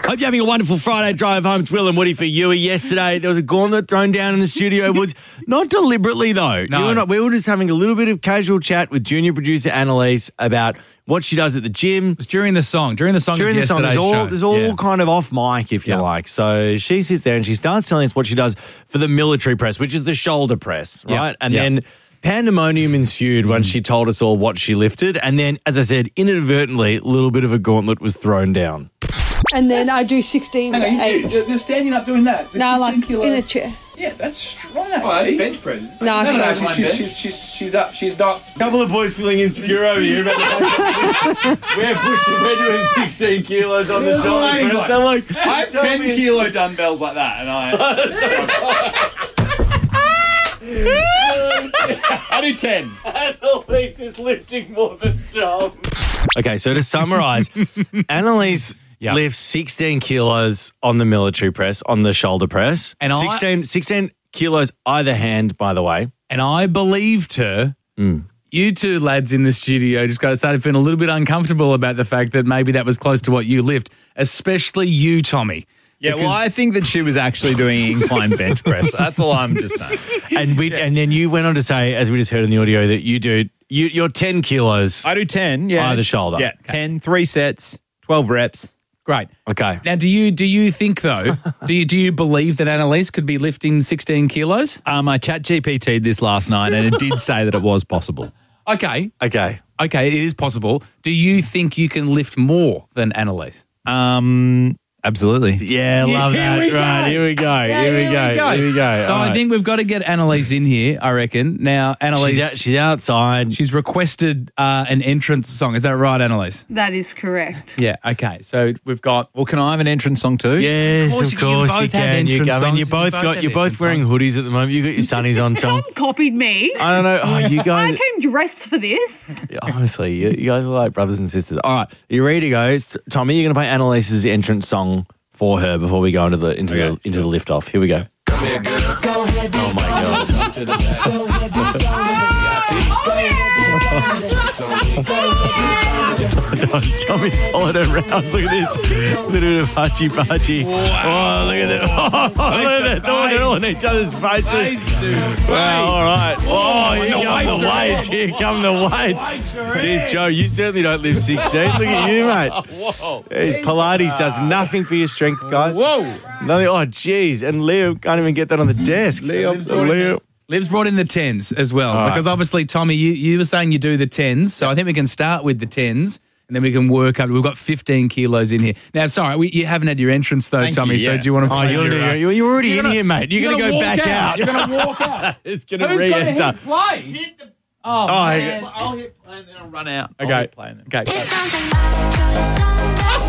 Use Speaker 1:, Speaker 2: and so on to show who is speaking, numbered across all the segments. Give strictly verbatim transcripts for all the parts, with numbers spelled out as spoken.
Speaker 1: Hope you're having a wonderful Friday drive home. It's Will and Woody for you. Yesterday, there was a gauntlet thrown down in the studio. Woods, not deliberately, though.
Speaker 2: No.
Speaker 1: You were not, we were just having a little bit of casual chat with junior producer Annalise about what she does at the gym.
Speaker 2: It was during the song. During the song
Speaker 1: During
Speaker 2: of
Speaker 1: the song,
Speaker 2: yesterday's
Speaker 1: there's all,
Speaker 2: show.
Speaker 1: there's all
Speaker 2: Yeah.
Speaker 1: kind of off mic, if you
Speaker 2: Yeah.
Speaker 1: like. So she sits there and she starts telling us what she does for the military press, which is the shoulder press,
Speaker 2: Yeah.
Speaker 1: right? And
Speaker 2: Yeah.
Speaker 1: then pandemonium ensued when she told us all what she lifted. And then, as I said, inadvertently, a little bit of a gauntlet was thrown down.
Speaker 3: And then I do sixteen to
Speaker 4: Hang on,
Speaker 3: eight.
Speaker 4: you, you're standing up doing that. with
Speaker 3: No, like
Speaker 4: sixteen kilo.
Speaker 3: in a chair.
Speaker 4: Yeah, that's strong.
Speaker 5: Oh, that's bench press.
Speaker 3: No,
Speaker 4: No, no, no,
Speaker 3: sure.
Speaker 4: she's, she's, she's, she's, she's up. She's not.
Speaker 1: Couple of boys feeling insecure over here. About the we're pushing, we're doing sixteen kilos on the shoulder
Speaker 5: Hang
Speaker 1: press.
Speaker 5: on.
Speaker 1: They're like,
Speaker 5: I have
Speaker 1: tell
Speaker 5: ten
Speaker 1: me-
Speaker 5: kilo dumbbells like that, and I. I do ten.
Speaker 1: Annalise is lifting more than John. Okay, so to summarise, Annalise
Speaker 2: Yep.
Speaker 1: lifts sixteen kilos on the military press, on the shoulder press.
Speaker 2: And I-
Speaker 1: sixteen, sixteen kilos either hand, by the way.
Speaker 2: And I believed her.
Speaker 1: Mm.
Speaker 2: You two lads in the studio just got started feeling a little bit uncomfortable about the fact that maybe that was close to what you lift, especially you, Tommy.
Speaker 6: Yeah, well, I think that she was actually doing incline bench press. That's all I'm just saying.
Speaker 1: And we, and then you went on to say, as we just heard in the audio, that you do you, you're ten kilos.
Speaker 6: I do ten, yeah.
Speaker 1: Either shoulder.
Speaker 6: Yeah, ten, three sets, twelve reps.
Speaker 2: Great.
Speaker 1: Okay.
Speaker 2: Now, do you do you think though? do you do you believe that Annalise could be lifting sixteen kilos?
Speaker 6: Um, I chat G P T'd this last night, and it did say that it was possible.
Speaker 2: Okay,
Speaker 1: Okay.
Speaker 2: okay, it is possible. Do you think you can lift more than Annalise?
Speaker 6: Um, absolutely.
Speaker 1: Yeah, love
Speaker 2: Here
Speaker 1: that.
Speaker 2: we go.
Speaker 1: Right, here we go. here, we go. Here we go.
Speaker 2: So
Speaker 1: All
Speaker 2: I
Speaker 1: right.
Speaker 2: think we've got to get Annalise in here. I reckon now, Annalise.
Speaker 1: she's, out, she's outside.
Speaker 2: She's requested uh, an entrance song. Is that right, Annalise?
Speaker 3: That is correct.
Speaker 2: Yeah. Okay. So we've got.
Speaker 6: Well, can I have an entrance song too?
Speaker 1: Yes,
Speaker 2: Of course
Speaker 1: of
Speaker 2: you can.
Speaker 1: course
Speaker 2: You
Speaker 1: you
Speaker 2: both have
Speaker 1: can. You
Speaker 2: entrance
Speaker 1: go. I mean,
Speaker 2: songs.
Speaker 1: you
Speaker 2: You
Speaker 1: both
Speaker 2: both
Speaker 1: got.
Speaker 2: have
Speaker 1: You're both
Speaker 2: entrance
Speaker 1: wearing
Speaker 2: songs.
Speaker 1: hoodies at the moment. You got your sunnies on, Tom.
Speaker 3: Tom copied me.
Speaker 1: I don't know. Oh, you
Speaker 3: I
Speaker 1: guys.
Speaker 3: came dressed for this.
Speaker 1: Honestly, you, you guys are like brothers and sisters. All right, are you ready to go, T- Tommy? You're going to play Annalise's entrance song for her before we go into the into
Speaker 6: Okay,
Speaker 1: the into the lift off. Here we go. Oh my god. Tommy's followed her around. Look at this. Little bit of hachi pachi. Oh, look at that. Oh, look at that. It's all, they're all in each other's faces. Wow, all right. Oh, here come the weights. Here come the weights. Jeez, Joe, you certainly don't live sixteen. Look at you, mate.
Speaker 2: Whoa.
Speaker 1: Jeez, Pilates does nothing for your strength, guys.
Speaker 2: Whoa.
Speaker 1: Nothing. Oh, jeez. And Leo can't even get that on the desk. Leo. Leo.
Speaker 2: Liv's brought in the tens as well
Speaker 1: All right.
Speaker 2: because obviously, Tommy, you, you were saying you do the tens, so I think we can start with the tens and then we can work up. We've got fifteen kilos in here. Now, sorry, we, you haven't had your entrance though,
Speaker 6: Thank
Speaker 2: Tommy.
Speaker 6: you,
Speaker 2: So
Speaker 6: yeah.
Speaker 2: do you want to?
Speaker 1: Oh, you're,
Speaker 2: your, uh,
Speaker 1: you're, you're already
Speaker 2: you're
Speaker 1: in
Speaker 2: gonna-
Speaker 1: here, mate. You're, going to go
Speaker 2: walk
Speaker 1: back out.
Speaker 2: You're going to walk out.
Speaker 1: It's going to
Speaker 2: Who's going to
Speaker 1: re-enter.
Speaker 2: hit play?
Speaker 6: Hit the,
Speaker 2: Oh,
Speaker 1: Oh,
Speaker 2: man.
Speaker 1: okay.
Speaker 6: I'll hit play and then I'll run out. I'll
Speaker 2: Okay.
Speaker 6: hit play and then.
Speaker 2: Okay.
Speaker 7: It sounds like my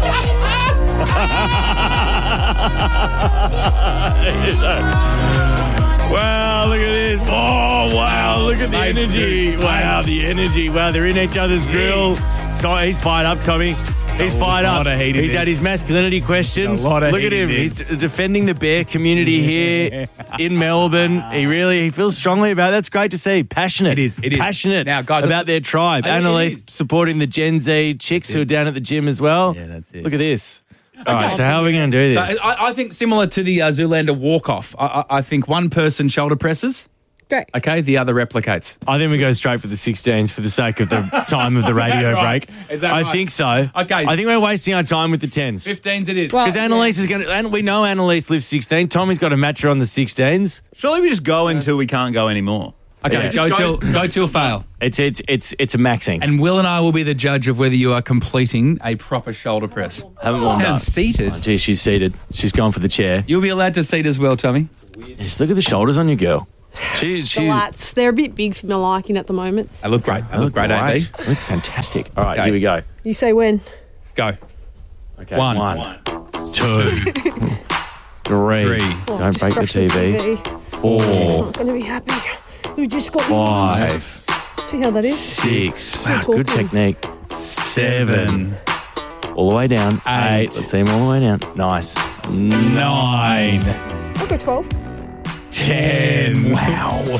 Speaker 1: Wow, look at this. Oh, wow, look at the
Speaker 2: Nice,
Speaker 1: energy.
Speaker 2: dude.
Speaker 1: Wow, the energy. Wow, they're in each other's grill. Tom, he's fired up, Tommy. He's
Speaker 2: a
Speaker 1: fired
Speaker 2: lot
Speaker 1: up.
Speaker 2: of heat in
Speaker 1: He's
Speaker 2: this.
Speaker 1: had his masculinity questions.
Speaker 2: A lot of
Speaker 1: Look at
Speaker 2: heat
Speaker 1: him.
Speaker 2: in
Speaker 1: He's
Speaker 2: this.
Speaker 1: defending the bear community here in Melbourne. He really he feels strongly about it. That's great to see. Passionate.
Speaker 2: It is, it is.
Speaker 1: Passionate
Speaker 2: Now, guys,
Speaker 1: about their tribe.
Speaker 2: I think it
Speaker 1: Annalise
Speaker 2: is.
Speaker 1: supporting the Gen Z chicks who are down at the gym as well.
Speaker 6: Yeah, that's it.
Speaker 1: Look at this. All right, so how are we going to do
Speaker 2: So
Speaker 1: this?
Speaker 2: I, I think similar to the uh, Zoolander walk-off, I, I, I think one person shoulder presses,
Speaker 3: Great.
Speaker 2: okay, the other replicates.
Speaker 1: I think we go straight for the sixteens for the sake of the time of the radio
Speaker 2: right?
Speaker 1: break.
Speaker 2: Is that
Speaker 1: I
Speaker 2: right?
Speaker 1: think so.
Speaker 2: Okay.
Speaker 1: I think we're wasting our time with the tens.
Speaker 2: fifteens it is.
Speaker 3: Well-
Speaker 1: Because Annalise is going to, and we know Annalise lives sixteen. Tommy's got a matcher on the sixteens.
Speaker 6: Surely we just go until we can't go anymore.
Speaker 2: okay,
Speaker 1: yeah.
Speaker 2: go
Speaker 6: Just
Speaker 2: till
Speaker 6: go-
Speaker 2: go till fail.
Speaker 1: It's it's it's it's a maxing.
Speaker 2: And Will and I will be the judge of whether you are completing a proper shoulder press.
Speaker 1: Haven't warmed
Speaker 6: And
Speaker 1: up.
Speaker 6: seated.
Speaker 1: Oh, geez, she's seated. She's gone for the chair.
Speaker 2: You'll be allowed to seat as well, Tommy.
Speaker 1: Just look at the shoulders on your girl. She
Speaker 3: The
Speaker 1: she.
Speaker 3: lats. They're a bit big for my liking at the moment.
Speaker 2: They look great. They look great, A B.
Speaker 1: They look fantastic. All right,
Speaker 2: Okay.
Speaker 1: here we go.
Speaker 3: You say when?
Speaker 2: Go.
Speaker 1: Okay,
Speaker 2: One.
Speaker 1: one, two, three.
Speaker 2: Three.
Speaker 3: Oh,
Speaker 1: Don't
Speaker 3: just
Speaker 1: break the
Speaker 3: brush
Speaker 1: T V.
Speaker 3: It's
Speaker 1: Four,
Speaker 3: not going to be happy. We just got
Speaker 1: five,
Speaker 3: See how that is?
Speaker 1: six.
Speaker 3: Wow,
Speaker 1: Wow, good
Speaker 3: talking.
Speaker 1: technique. Seven. All the way down.
Speaker 2: Eight.
Speaker 1: Eight. Let's see him all the way down. Nice.
Speaker 2: Nine.
Speaker 3: I'll go twelve.
Speaker 1: Ten. Wow.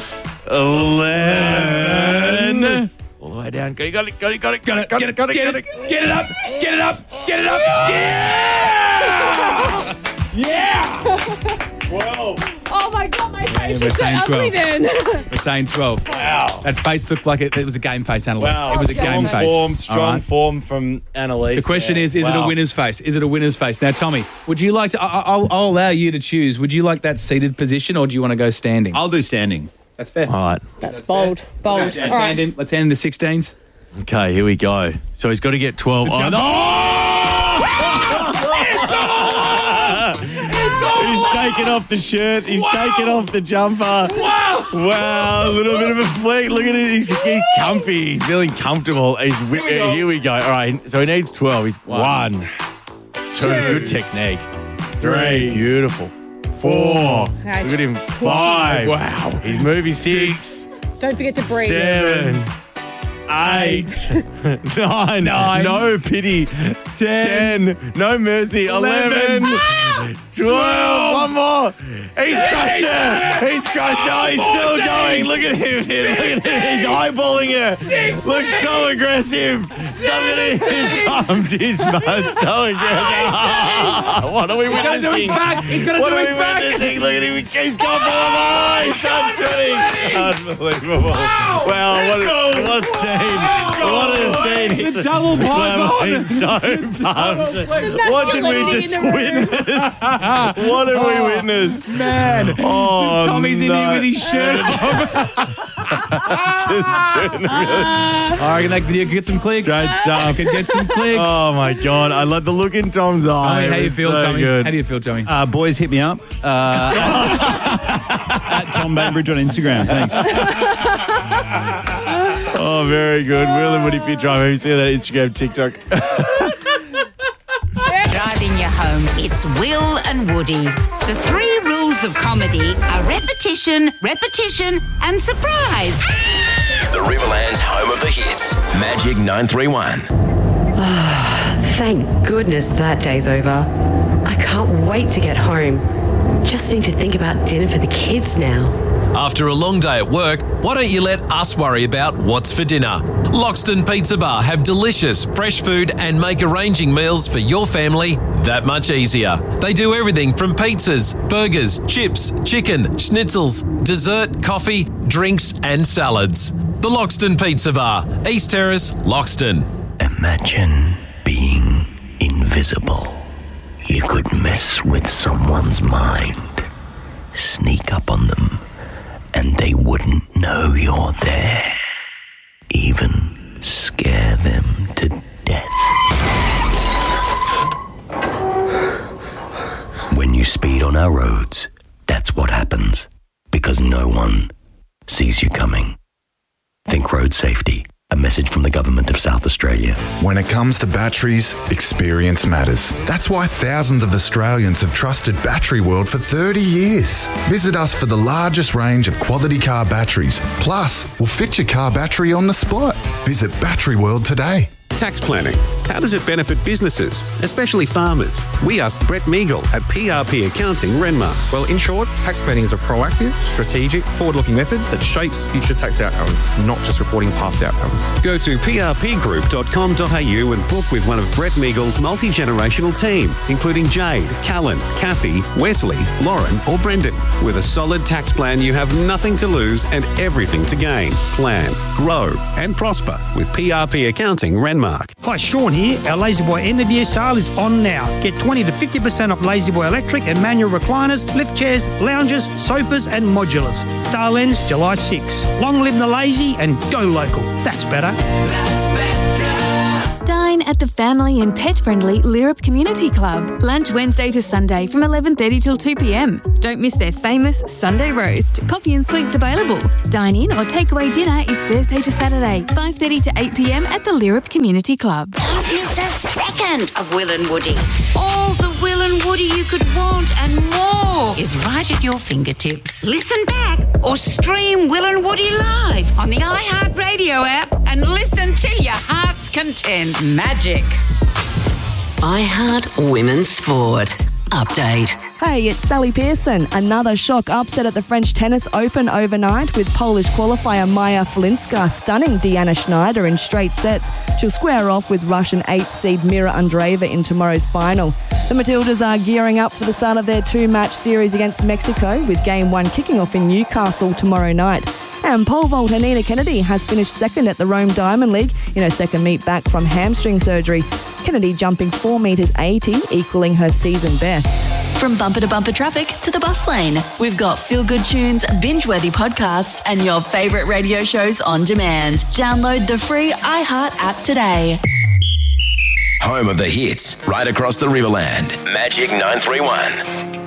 Speaker 1: Eleven. All the way down. Got it, got it, got it, got it, got it, got it, got it, got it.
Speaker 2: Get it up. Get it up. Get it up. Get it up. Yeah!
Speaker 1: twelve.
Speaker 3: Oh my God, my face
Speaker 2: we're
Speaker 3: is so
Speaker 2: saying
Speaker 3: ugly
Speaker 2: twelve.
Speaker 3: then.
Speaker 2: We're saying twelve.
Speaker 1: Wow.
Speaker 2: That face looked like it, it was a game face, Annalise.
Speaker 1: Wow.
Speaker 2: It was a
Speaker 3: Strong
Speaker 2: game
Speaker 1: Strong
Speaker 2: face.
Speaker 1: form, strong
Speaker 2: All right?
Speaker 1: form from Annalise.
Speaker 2: The question
Speaker 1: there.
Speaker 2: is, is it
Speaker 1: Wow.
Speaker 2: a winner's face? Is it a winner's face? Now, Tommy, would you like to, I- I'll, I'll allow you to choose. Would you like that seated position or do you want to go standing?
Speaker 6: I'll do standing.
Speaker 2: That's fair.
Speaker 1: All right.
Speaker 3: That's bold. Bold.
Speaker 2: Let's
Speaker 3: All
Speaker 2: hand
Speaker 3: right.
Speaker 2: in, let's hand in the sixteens.
Speaker 1: Okay, here we go. So he's got to get twelve. Oh, He's taken off the shirt. He's taken off the jumper. Wow. Wow. A little bit of a flick. Look at it. He's, he's comfy. He's feeling comfortable. He's here, we go. here we go. All right. So he needs twelve. He's one, two. Good technique. Three. Beautiful. Four.
Speaker 3: Okay.
Speaker 1: Look at him. Five. Wow. He's moving. Six.
Speaker 3: Don't forget to breathe.
Speaker 1: Seven. Eight. Nine.
Speaker 2: Nine.
Speaker 1: No pity. Ten. No mercy. Eleven. Twelve. One more. He's crushed her. He's crushed her. Oh, he's still going. Look at him. Look at him. He's eyeballing her. Looks so aggressive. Look at him. He's pumped. He's pumped. So aggressive. What are we
Speaker 2: gonna do his
Speaker 1: witnessing?
Speaker 2: back. He's gonna
Speaker 1: what
Speaker 2: do
Speaker 1: are
Speaker 2: his
Speaker 1: we
Speaker 2: back.
Speaker 1: witnessing? Look at him. He's gone for the ball. He's done twenty. Unbelievable. Wow. What, what a scene. What a scene. He's
Speaker 2: The double python.
Speaker 1: He's so pumped. What did we just witness? What have we witnessed?
Speaker 2: Man.
Speaker 1: Oh,
Speaker 2: Tommy's in
Speaker 1: no.
Speaker 2: here with his shirt off.
Speaker 1: Just doing it really.
Speaker 2: I reckon that video could get some clicks.
Speaker 1: Great stuff.
Speaker 2: Could get some clicks.
Speaker 1: Oh my God. I love the look in Tom's eye.
Speaker 2: Tommy, how
Speaker 1: It
Speaker 2: you
Speaker 1: was
Speaker 2: feel,
Speaker 1: so
Speaker 2: Tommy?
Speaker 1: good.
Speaker 2: How do you feel, Tommy?
Speaker 6: Uh, boys, hit me up. Uh, at Tom Bainbridge on Instagram. Thanks.
Speaker 1: Oh, very good. Will and Woody Fit Drive. Have you seen that Instagram, TikTok?
Speaker 8: Driving you home, it's Will and Woody. The three rules of comedy are repetition, repetition, and surprise.
Speaker 9: The Riverland's home of the hits. Magic nine three one.
Speaker 10: Thank goodness that day's over. I can't wait to get home. Just need to think about dinner for the kids now.
Speaker 9: After a long day at work, why don't you let us worry about what's for dinner? Loxton Pizza Bar have delicious, fresh food and make arranging meals for your family that much easier. They do everything from pizzas, burgers, chips, chicken, schnitzels, dessert, coffee, drinks and salads. The Loxton Pizza Bar, East Terrace, Loxton.
Speaker 11: Imagine being invisible. You could mess with someone's mind, sneak up on them, and they wouldn't know you're there. Even scare them to death. When you speed on our roads, that's what happens. Because no one sees you coming. Think road safety. A message from the Government of South Australia.
Speaker 12: When it comes to batteries, experience matters. That's why thousands of Australians have trusted Battery World for thirty years. Visit us for the largest range of quality car batteries. Plus, we'll fit your car battery on the spot. Visit Battery World today.
Speaker 13: Tax planning. How does it benefit businesses, especially farmers? We asked Brett Meagle at P R P Accounting, Renmark.
Speaker 14: Well, in short, tax planning is a proactive, strategic, forward-looking method that shapes future tax outcomes, not just reporting past outcomes.
Speaker 13: Go to p r p group dot com dot a u and book with one of Brett Meagle's multi-generational team, including Jade, Callan, Kathy, Wesley, Lauren or Brendan. With a solid tax plan, you have nothing to lose and everything to gain. Plan, grow and prosper with P R P Accounting, Renmark.
Speaker 15: Hi, Sean here. Our LazyBoy end of year sale is on now. Get twenty to fifty percent off LazyBoy electric and manual recliners, lift chairs, lounges, sofas and modulars. Sale ends July sixth. Long live the lazy and go local. That's better. That's better.
Speaker 16: Dine at the family and pet-friendly Lyrup Community Club. Lunch Wednesday to Sunday from eleven thirty till two p.m. Don't miss their famous Sunday roast. Coffee and sweets available. Dine-in or takeaway dinner is Thursday to Saturday, five thirty to eight p.m. at the Lyrup Community Club.
Speaker 8: Don't miss a second of Will and Woody. All the Will and Woody you could want and more is right at your fingertips. Listen back or stream Will and Woody live on the iHeartRadio app and listen till your heart's content. Magic.
Speaker 17: iHeart Women's Sport. Update.
Speaker 18: Hey, it's Sally Pearson. Another shock upset at the French Tennis Open overnight with Polish qualifier Maja Flinska stunning Deanna Schneider in straight sets. She'll square off with Russian eighth seed Mira Andreeva in tomorrow's final. The Matildas are gearing up for the start of their two-match series against Mexico, with game one kicking off in Newcastle tomorrow night. And pole vaulter Nina Kennedy has finished second at the Rome Diamond League in her second meet back from hamstring surgery. Kennedy jumping four metres eighty, equalling her season best.
Speaker 19: From bumper to bumper traffic to the bus lane, we've got feel-good tunes, binge-worthy podcasts and your favourite radio shows on demand. Download the free iHeart app today.
Speaker 20: Home of the hits, right across the Riverland. Magic nine three one.